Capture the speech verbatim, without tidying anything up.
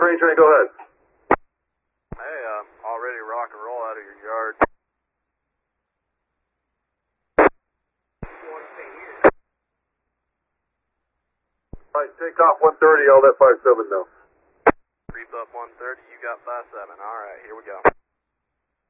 Crane train, go ahead. Hey, uh, all ready to rock and roll out of your yard. Alright, take off one thirty, I'll let five seven know. Creep up one thirty, you got five seven. Alright, here we go.